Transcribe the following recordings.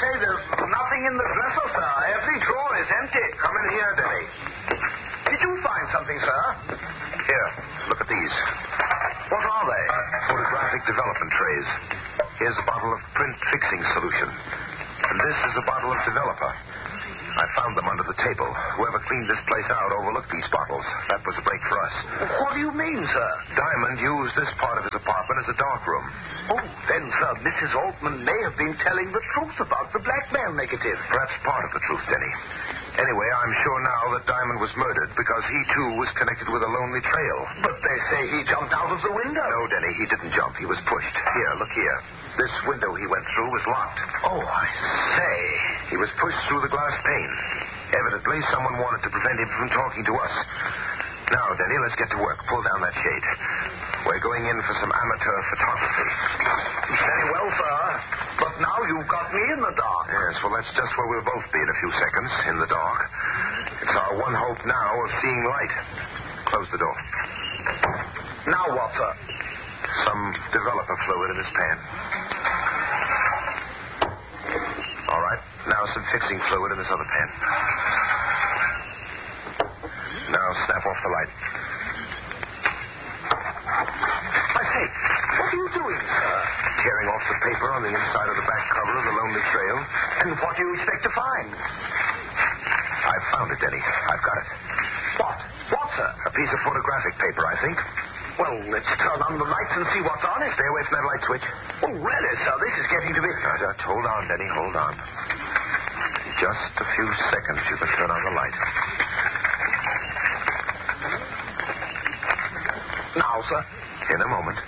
say, there's nothing in the dresser, sir. Every drawer is empty. Come in here, Denny. Did you find something, sir? Here, look at these. What are they? Photographic development trays. Here's a bottle of print fixing solution. And this is a bottle of developer. I found them under the table. Whoever cleaned this place out overlooked these bottles. That was a break for us. What do you mean, sir? Diamond used this part of his apartment as a darkroom. Oh, then, sir, Mrs. Altman may have been telling the truth about the blackmail negative. Perhaps part of the truth, Denny. Anyway, I'm sure now that Diamond was murdered because he, too, was connected with a lonely trail. But they say he jumped out of the window. No, Denny, he didn't jump. He was pushed. Here, look here. This window he went through was locked. Oh, I say. He was pushed through the glass pane. Evidently, someone wanted to prevent him from talking to us. Now, Denny, let's get to work. Pull down that shade. We're going in for some amateur photography. Very well, sir. But now you've got me in the dark. Yes, well, that's just where we'll both be in a few seconds, in the dark. It's our one hope now of seeing light. Close the door. Now what, sir? Some developer fluid in this pan. All right. Now some fixing fluid in this other pan. Now snap off the light. I say, what are you doing, sir? Tearing off the paper on the inside of the back cover of the Lonely Trail. And what do you expect to find? I've found it, Denny. I've got it. What? What, sir? A piece of photographic paper, I think. Well, let's turn on the lights and see what's on it. Stay away from that light switch. Oh, really, sir? This is getting to be... Just hold on, Denny. Hold on. Just a few seconds, you can turn on the light. Now, sir? In a moment.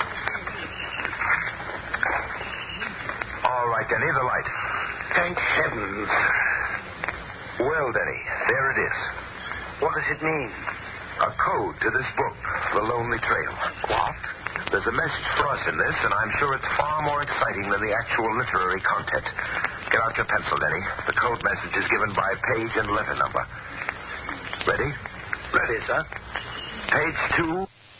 All right, Denny, the light. Thank heavens. Well, Denny, there it is. What does it mean? A code to this book, The Lonely Trail. What? There's a message for us in this, and I'm sure it's far more exciting than the actual literary content. Get out your pencil, Denny. The code message is given by page and letter number. Ready? Ready, sir. Page 2.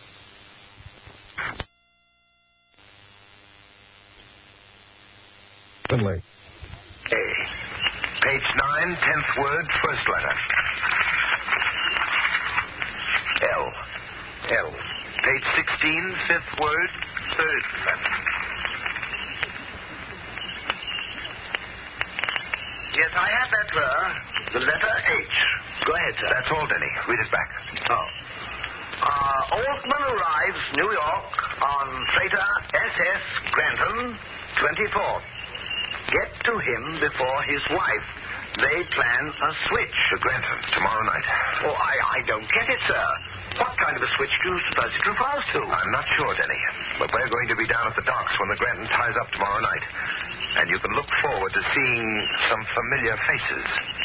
Finley. A. Page 9, 10th word, first letter. L. L. Page 16, 5th word, third letter. Yes, I have that, sir. The letter H. Go ahead, sir. That's all, Denny. Read it back. Oh. Altman arrives New York on freighter SS Granton, 24th. Get to him before his wife. They plan a switch. To Granton, tomorrow night. Oh, I don't get it, sir. What kind of a switch do you suppose it refers to? I'm not sure, Denny. But we're going to be down at the docks when the Granton ties up tomorrow night. And you can look forward to seeing some familiar faces.